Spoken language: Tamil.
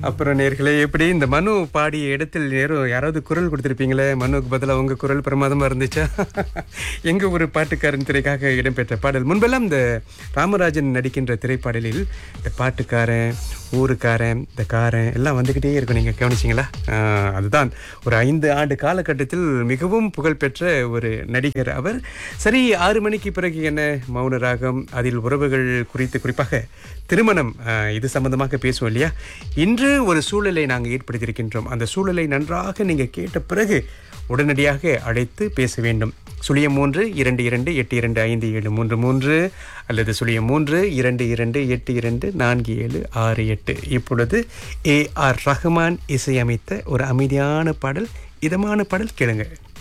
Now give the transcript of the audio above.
அப்புறம் நேர்களே, எப்படி இந்த மனு பாடிய இடத்தில் யாராவது குரல் கொடுத்திருப்பீங்களே, மனுவுக்கு பதிலா உங்க குரல் பிரமாதமா இருந்துச்சா? எங்க ஒரு பாட்டுக்காரன் திரைக்காக இடம்பெற்ற பாடல். முன்பெல்லாம் இந்த ராமராஜன் நடிக்கின்ற திரைப்பாடலில் இந்த பாட்டுக்காரன், ஊருக்காரன், இந்த காரன் எல்லாம் வந்துகிட்டே இருக்கும். நீங்க கவனிச்சிங்களா? அதுதான் ஒரு 5 ஆண்டு காலகட்டத்தில் மிகவும் புகழ்பெற்ற ஒரு நடிகர் அவர். சரி, 6 மணிக்கு பிறகு என்ன மௌன ராகம், அதில் உறவுகள் குறித்து, குறிப்பாக திருமணம், இது சம்பந்தமாக பேசுவோம் இல்லையா? இன்று ஒரு சூழலை நாங்கள் ஏற்படுத்தியிருக்கின்றோம். அந்த சூழலை நன்றாக நீங்க கேட்ட பிறகு உடனடியாக அழைத்து பேச வேண்டும். 0322825733 அல்லது 0322824748. இப்பொழுது AR ரஹ்மான் இசையமைத்த ஒரு அமைதியான பாடல், இதமான பாடல் கேளுங்க.